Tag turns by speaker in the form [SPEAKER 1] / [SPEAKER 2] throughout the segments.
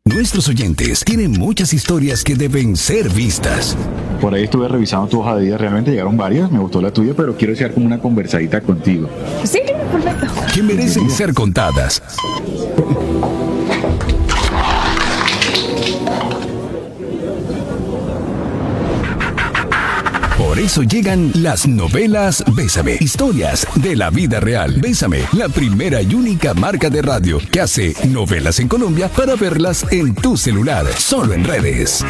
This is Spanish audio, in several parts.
[SPEAKER 1] Nuestros oyentes tienen muchas historias que deben ser vistas.
[SPEAKER 2] Por ahí estuve revisando tu hoja de vida, realmente llegaron varias, me gustó la tuya, pero quiero hacer como una conversadita contigo.
[SPEAKER 3] Sí, perfecto.
[SPEAKER 1] Que merecen ser contadas. Por eso llegan las novelas Bésame, historias de la vida real. Bésame, la primera y única marca de radio que hace novelas en Colombia para verlas en tu celular, solo en redes.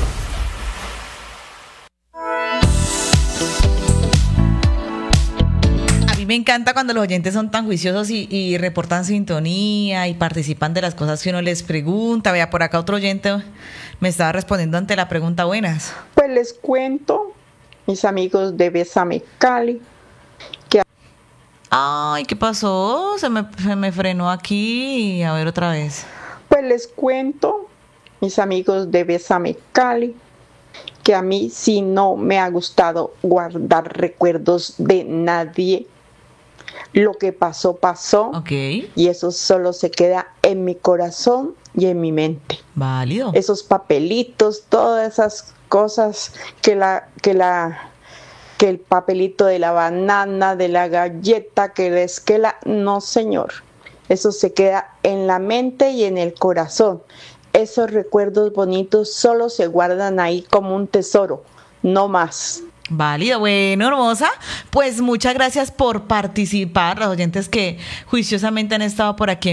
[SPEAKER 4] A mí me encanta cuando los oyentes son tan juiciosos y reportan sintonía y participan de las cosas que uno les pregunta. Vea, por acá otro oyente me estaba respondiendo ante la pregunta. Buenas.
[SPEAKER 5] Pues les cuento, mis amigos de Bésame Cali, que
[SPEAKER 4] Ay, ¿qué pasó? Se me frenó aquí. A ver otra vez.
[SPEAKER 5] pues les cuento, mis amigos de Bésame Cali, que a mí sí no me ha gustado guardar recuerdos de nadie. Lo que pasó, pasó.
[SPEAKER 4] Ok.
[SPEAKER 5] Y eso solo se queda en mi corazón y en mi mente.
[SPEAKER 4] Válido.
[SPEAKER 5] Esos papelitos, todas esas cosas que el papelito de la banana, de la galleta, que la esquela, no señor. Eso se queda en la mente y en el corazón. Esos recuerdos bonitos solo se guardan ahí como un tesoro, no más.
[SPEAKER 4] Válido, bueno, hermosa. Pues muchas gracias por participar, los oyentes que juiciosamente han estado por aquí